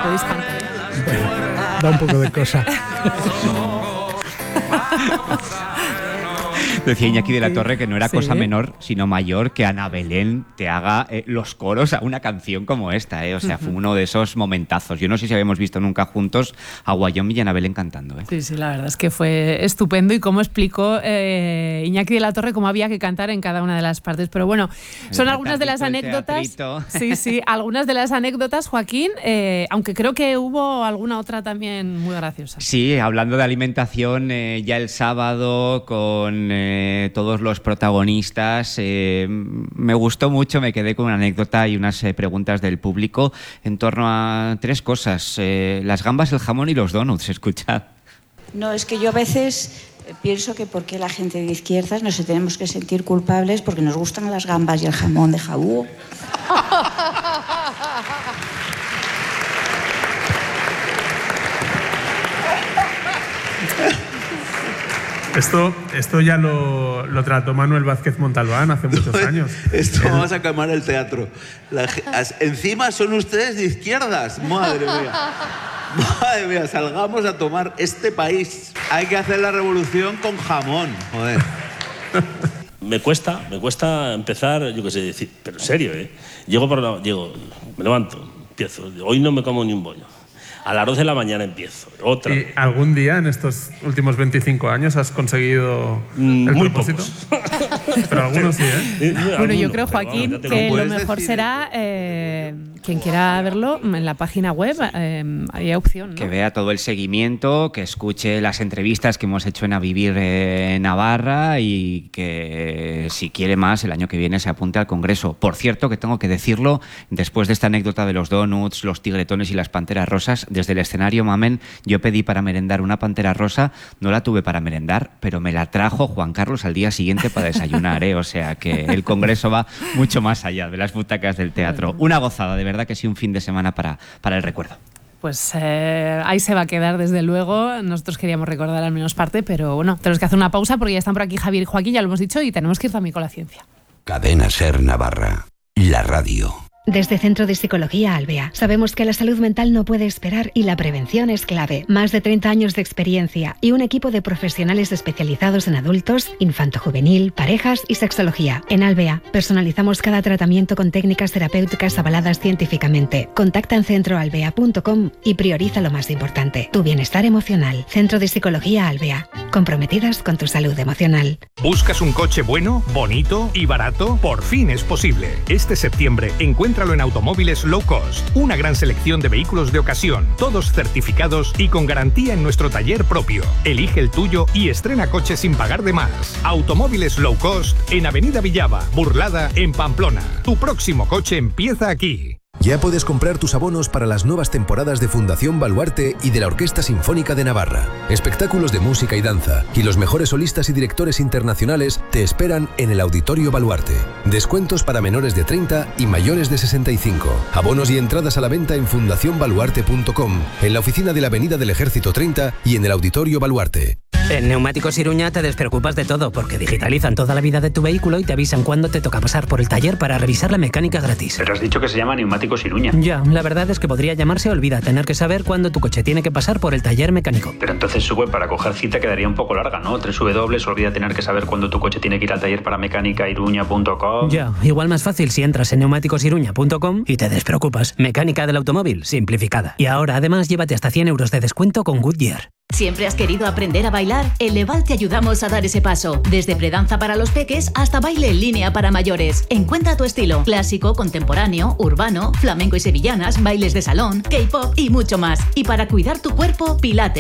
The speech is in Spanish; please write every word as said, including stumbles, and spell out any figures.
podéis cantar. Da un poco de cosa. Decía Iñaki de la Torre que no era Sí. cosa menor, sino mayor, que Ana Belén te haga eh, los coros a una canción como esta, ¿eh? O sea, uh-huh. fue uno de esos momentazos. Yo no sé si habíamos visto nunca juntos a Wyoming y Ana Belén cantando, ¿eh? Sí, sí, la verdad es que fue estupendo y cómo explicó eh, Iñaki de la Torre cómo había que cantar en cada una de las partes. Pero bueno, son el algunas de las anécdotas. Teatrito. Sí, sí, algunas de las anécdotas, Joaquín, eh, aunque creo que hubo alguna otra también muy graciosa. Sí, hablando de alimentación, eh, ya el sábado con eh, todos los protagonistas, eh, me gustó mucho, me quedé con una anécdota y unas eh, preguntas del público en torno a tres cosas, eh, las gambas, el jamón y los donuts, escuchad. No, es que yo a veces pienso que porque la gente de izquierdas nos tenemos que sentir culpables porque nos gustan las gambas y el jamón de jabugo. Esto, esto ya lo, lo trató Manuel Vázquez Montalbán hace muchos No, años. Esto El... vamos a calmar el teatro. La, encima son ustedes de izquierdas. Madre mía. Madre mía, salgamos a tomar este país. Hay que hacer la revolución con jamón, joder. Me cuesta, me cuesta empezar, yo qué sé, decir, pero en serio, ¿eh? Llego por la, llego, me levanto, empiezo. Hoy no me como ni un bollo. A las doce de la mañana empiezo. Otra. ¿Y algún día en estos últimos veinticinco años has conseguido mm, el muy propósito? Pocos. Pero algunos sí, ¿eh? Bueno, Algunos, yo creo, Joaquín, vamos, que lo mejor decir será eh, quien quiera verlo en la página web, eh, hay opción, ¿no? Que vea todo el seguimiento, que escuche las entrevistas que hemos hecho en A Vivir eh, Navarra y que si quiere más el año que viene se apunte al Congreso. Por cierto, que tengo que decirlo, después de esta anécdota de los donuts, los tigretones y las panteras rosas, desde el escenario Mamen, yo pedí para merendar una pantera rosa, no la tuve para merendar, pero me la trajo Juan Carlos al día siguiente para desayunar, ¿eh? O sea que el Congreso va mucho más allá de las butacas del teatro. Una gozada, de verdad que sí, un fin de semana para, para el recuerdo. Pues eh, ahí se va a quedar, desde luego. Nosotros queríamos recordar al menos parte, pero bueno, tenemos que hacer una pausa porque ya están por aquí Javier y Joaquín, ya lo hemos dicho, y tenemos que ir también con la ciencia. Cadena Ser Navarra, la radio. Desde Centro de Psicología Albea, sabemos que la salud mental no puede esperar y la prevención es clave. Más de treinta años de experiencia y un equipo de profesionales especializados en adultos, infanto-juvenil, parejas y sexología. En Albea, personalizamos cada tratamiento con técnicas terapéuticas avaladas científicamente. Contacta en centro albea punto com y prioriza lo más importante, tu bienestar emocional. Centro de Psicología Albea, comprometidas con tu salud emocional. ¿Buscas un coche bueno, bonito y barato? Por fin es posible. Este septiembre encuentra en Automóviles Low Cost, una gran selección de vehículos de ocasión, todos certificados y con garantía en nuestro taller propio. Elige el tuyo y estrena coche sin pagar de más. Automóviles Low Cost en Avenida Villava, Burlada, en Pamplona. Tu próximo coche empieza aquí. Ya puedes comprar tus abonos para las nuevas temporadas de Fundación Baluarte y de la Orquesta Sinfónica de Navarra. Espectáculos de música y danza y los mejores solistas y directores internacionales te esperan en el Auditorio Baluarte. Descuentos para menores de treinta y mayores de sesenta y cinco. Abonos y entradas a la venta en fundación baluarte punto com, en la oficina de la Avenida del Ejército treinta y en el Auditorio Baluarte. En Neumáticos Iruña te despreocupas de todo porque digitalizan toda la vida de tu vehículo y te avisan cuándo te toca pasar por el taller para revisar la mecánica gratis. Pero has dicho que se llama Neumáticos Iruña. Ya, la verdad es que podría llamarse Olvida, tener que saber cuándo tu coche tiene que pasar por el taller mecánico. Pero entonces su web para coger cita quedaría un poco larga, ¿no? doble u doble u doble u olvida tener que saber cuándo tu coche tiene que ir al taller para mecánica iruña punto com. Ya, igual más fácil si entras en neumáticos iruña punto com y te despreocupas. Mecánica del automóvil simplificada. Y ahora además llévate hasta cien euros de descuento con Goodyear. ¿Siempre has querido aprender a bailar? En Leval te ayudamos a dar ese paso. Desde predanza para los peques hasta baile en línea para mayores. Encuentra tu estilo. Clásico, contemporáneo, urbano, flamenco y sevillanas, bailes de salón, K-pop y mucho más. Y para cuidar tu cuerpo, pilates.